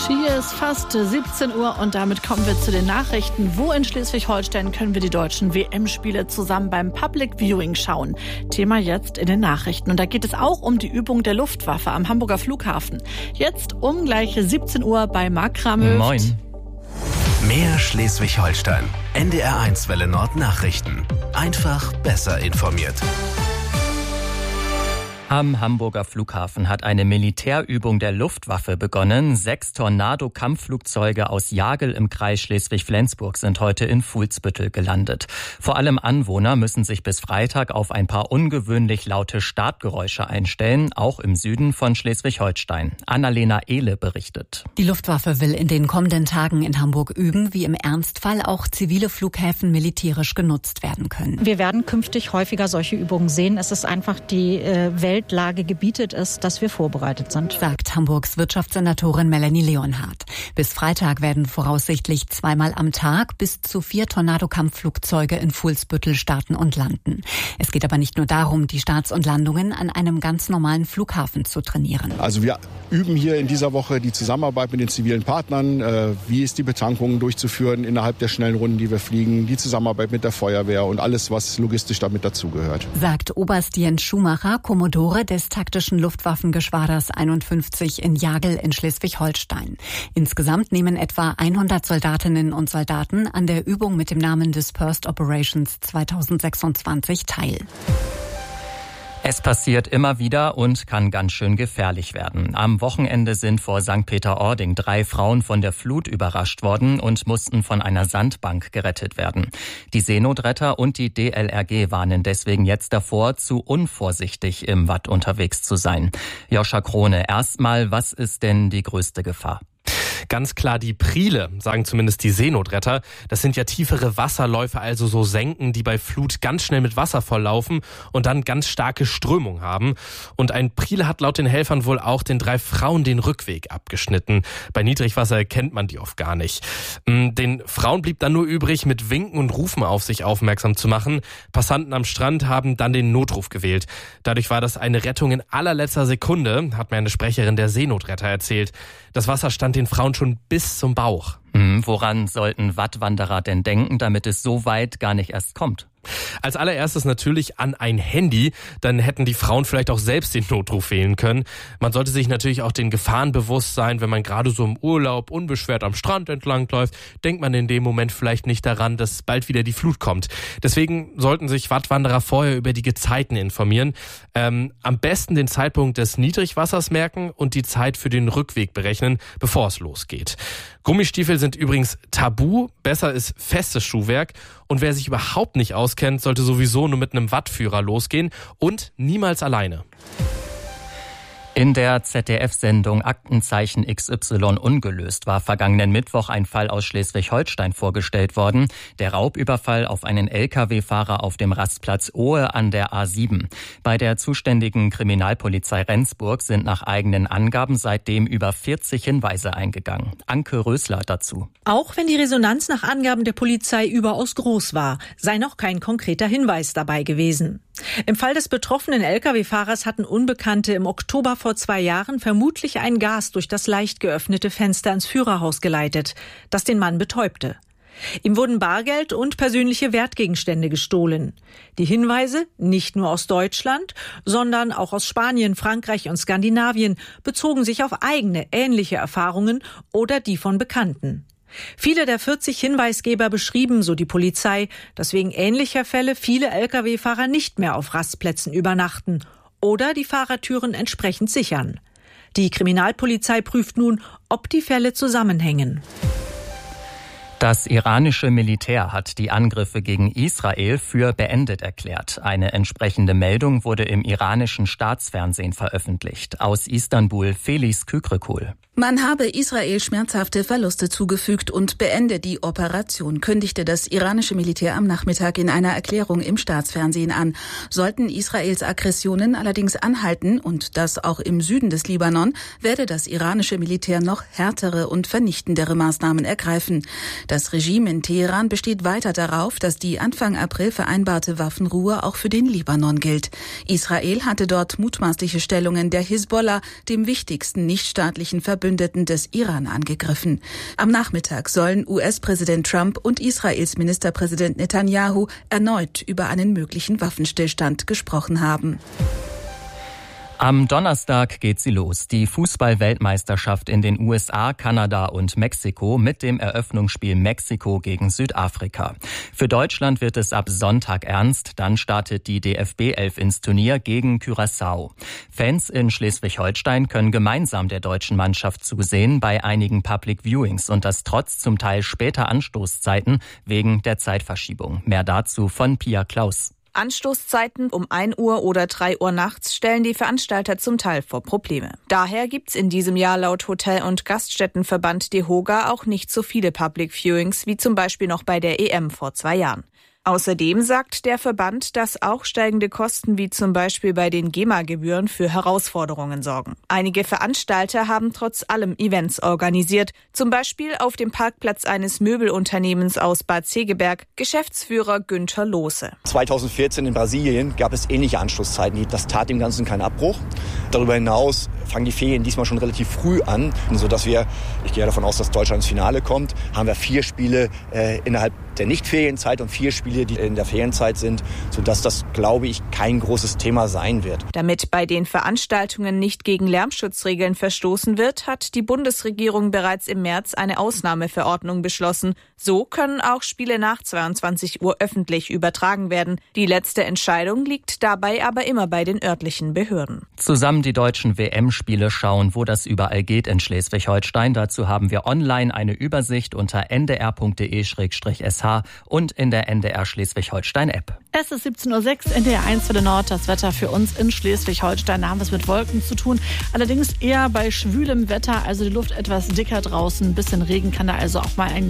Hier ist fast 17 Uhr und damit kommen wir zu den Nachrichten. Wo in Schleswig-Holstein können wir die deutschen WM-Spiele zusammen beim Public Viewing schauen? Thema jetzt in den Nachrichten. Und da geht es auch um die Übung der Luftwaffe am Hamburger Flughafen. Jetzt um gleich 17 Uhr bei Marc Kramhöft. Moin. Mehr Schleswig-Holstein. NDR1 Welle Nord Nachrichten. Einfach besser informiert. Am Hamburger Flughafen hat eine Militärübung der Luftwaffe begonnen. 6 Tornado-Kampfflugzeuge aus Jagel im Kreis Schleswig-Flensburg sind heute in Fuhlsbüttel gelandet. Vor allem Anwohner müssen sich bis Freitag auf ein paar ungewöhnlich laute Startgeräusche einstellen, auch im Süden von Schleswig-Holstein. Annalena Ehle berichtet. Die Luftwaffe will in den kommenden Tagen in Hamburg üben, wie im Ernstfall auch zivile Flughäfen militärisch genutzt werden können. Wir werden künftig häufiger solche Übungen sehen. Es ist einfach die Weltlage gebietet es, dass wir vorbereitet sind, sagt Hamburgs Wirtschaftssenatorin Melanie Leonhardt. Bis Freitag werden voraussichtlich 2-mal am Tag bis zu 4 Tornado-Kampfflugzeuge in Fuhlsbüttel starten und landen. Es geht aber nicht nur darum, die Starts und Landungen an einem ganz normalen Flughafen zu trainieren. Also wir üben hier in dieser Woche die Zusammenarbeit mit den zivilen Partnern. Wie ist die Betankung durchzuführen innerhalb der schnellen Runden, die wir fliegen, die Zusammenarbeit mit der Feuerwehr und alles, was logistisch damit dazugehört. Sagt Oberst Jens Schumacher, Kommodore des taktischen Luftwaffengeschwaders 51 in Jagel in Schleswig-Holstein. Insgesamt nehmen etwa 100 Soldatinnen und Soldaten an der Übung mit dem Namen Dispersed Operations 2026 teil. Es passiert immer wieder und kann ganz schön gefährlich werden. Am Wochenende sind vor St. Peter-Ording 3 Frauen von der Flut überrascht worden und mussten von einer Sandbank gerettet werden. Die Seenotretter und die DLRG warnen deswegen jetzt davor, zu unvorsichtig im Watt unterwegs zu sein. Joscha Krone, erstmal, was ist denn die größte Gefahr? Ganz klar die Priele, sagen zumindest die Seenotretter. Das sind ja tiefere Wasserläufe, also so Senken, die bei Flut ganz schnell mit Wasser volllaufen und dann ganz starke Strömung haben. Und ein Priele hat laut den Helfern wohl auch den 3 Frauen den Rückweg abgeschnitten. Bei Niedrigwasser erkennt man die oft gar nicht. Den Frauen blieb dann nur übrig, mit Winken und Rufen auf sich aufmerksam zu machen. Passanten am Strand haben dann den Notruf gewählt. Dadurch war das eine Rettung in allerletzter Sekunde, hat mir eine Sprecherin der Seenotretter erzählt. Das Wasser stand den Frauen schon bis zum Bauch. Woran sollten Wattwanderer denn denken, damit es so weit gar nicht erst kommt? Als allererstes natürlich an ein Handy, dann hätten die Frauen vielleicht auch selbst den Notruf wählen können. Man sollte sich natürlich auch den Gefahren bewusst sein, wenn man gerade so im Urlaub unbeschwert am Strand entlang läuft, denkt man in dem Moment vielleicht nicht daran, dass bald wieder die Flut kommt. Deswegen sollten sich Wattwanderer vorher über die Gezeiten informieren. Am besten den Zeitpunkt des Niedrigwassers merken und die Zeit für den Rückweg berechnen, bevor es losgeht. Gummistiefel sind übrigens tabu, besser ist festes Schuhwerk und wer sich überhaupt nicht auskennt, sollte sowieso nur mit einem Wattführer losgehen und niemals alleine. In der ZDF-Sendung Aktenzeichen XY ungelöst war vergangenen Mittwoch ein Fall aus Schleswig-Holstein vorgestellt worden. Der Raubüberfall auf einen Lkw-Fahrer auf dem Rastplatz Ohe an der A7. Bei der zuständigen Kriminalpolizei Rendsburg sind nach eigenen Angaben seitdem über 40 Hinweise eingegangen. Anke Rösler dazu. Auch wenn die Resonanz nach Angaben der Polizei überaus groß war, sei noch kein konkreter Hinweis dabei gewesen. Im Fall des betroffenen Lkw-Fahrers hatten Unbekannte im Oktober vor 2 Jahren vermutlich ein Gas durch das leicht geöffnete Fenster ins Führerhaus geleitet, das den Mann betäubte. Ihm wurden Bargeld und persönliche Wertgegenstände gestohlen. Die Hinweise, nicht nur aus Deutschland, sondern auch aus Spanien, Frankreich und Skandinavien, bezogen sich auf eigene, ähnliche Erfahrungen oder die von Bekannten. Viele der 40 Hinweisgeber beschrieben, so die Polizei, dass wegen ähnlicher Fälle viele Lkw-Fahrer nicht mehr auf Rastplätzen übernachten oder die Fahrertüren entsprechend sichern. Die Kriminalpolizei prüft nun, ob die Fälle zusammenhängen. Das iranische Militär hat die Angriffe gegen Israel für beendet erklärt. Eine entsprechende Meldung wurde im iranischen Staatsfernsehen veröffentlicht. Aus Istanbul Felis Kükrekul. Man habe Israel schmerzhafte Verluste zugefügt und beende die Operation, kündigte das iranische Militär am Nachmittag in einer Erklärung im Staatsfernsehen an. Sollten Israels Aggressionen allerdings anhalten, und das auch im Süden des Libanon, werde das iranische Militär noch härtere und vernichtendere Maßnahmen ergreifen. Das Regime in Teheran besteht weiter darauf, dass die Anfang April vereinbarte Waffenruhe auch für den Libanon gilt. Israel hatte dort mutmaßliche Stellungen der Hisbollah, dem wichtigsten nichtstaatlichen Verband Verbündeten des Iran angegriffen. Am Nachmittag sollen US-Präsident Trump und Israels Ministerpräsident Netanyahu erneut über einen möglichen Waffenstillstand gesprochen haben. Am Donnerstag geht sie los, die Fußball-Weltmeisterschaft in den USA, Kanada und Mexiko mit dem Eröffnungsspiel Mexiko gegen Südafrika. Für Deutschland wird es ab Sonntag ernst, dann startet die DFB 11 ins Turnier gegen Curaçao. Fans in Schleswig-Holstein können gemeinsam der deutschen Mannschaft zusehen bei einigen Public Viewings und das trotz zum Teil später Anstoßzeiten wegen der Zeitverschiebung. Mehr dazu von Pia Klaus. Anstoßzeiten um 1 Uhr oder 3 Uhr nachts stellen die Veranstalter zum Teil vor Probleme. Daher gibt's in diesem Jahr laut Hotel- und Gaststättenverband DEHOGA auch nicht so viele Public Viewings wie zum Beispiel noch bei der EM vor 2 Jahren. Außerdem sagt der Verband, dass auch steigende Kosten wie zum Beispiel bei den GEMA-Gebühren für Herausforderungen sorgen. Einige Veranstalter haben trotz allem Events organisiert, zum Beispiel auf dem Parkplatz eines Möbelunternehmens aus Bad Segeberg, Geschäftsführer Günther Lohse. 2014 in Brasilien gab es ähnliche Anstoßzeiten. Das tat dem Ganzen keinen Abbruch. Darüber hinaus fangen die Ferien diesmal schon relativ früh an, sodass ich gehe davon aus, dass Deutschland ins Finale kommt, haben wir 4 Spiele innerhalb der Nicht-Ferienzeit und 4 Spiele, die in der Ferienzeit sind, sodass das, glaube ich, kein großes Thema sein wird. Damit bei den Veranstaltungen nicht gegen Lärmschutzregeln verstoßen wird, hat die Bundesregierung bereits im März eine Ausnahmeverordnung beschlossen. So können auch Spiele nach 22 Uhr öffentlich übertragen werden. Die letzte Entscheidung liegt dabei aber immer bei den örtlichen Behörden. Zusammen die deutschen WM-Spiele schauen, wo das überall geht in Schleswig-Holstein. Dazu haben wir online eine Übersicht unter ndr.de/sh und in der NDR Schleswig-Holstein-App. Es ist 17:06 Uhr, NDR 1 Welle Nord. Das Wetter für uns in Schleswig-Holstein. Da haben wir es mit Wolken zu tun. Allerdings eher bei schwülem Wetter, also die Luft etwas dicker draußen. Ein bisschen Regen kann da also auch mal ein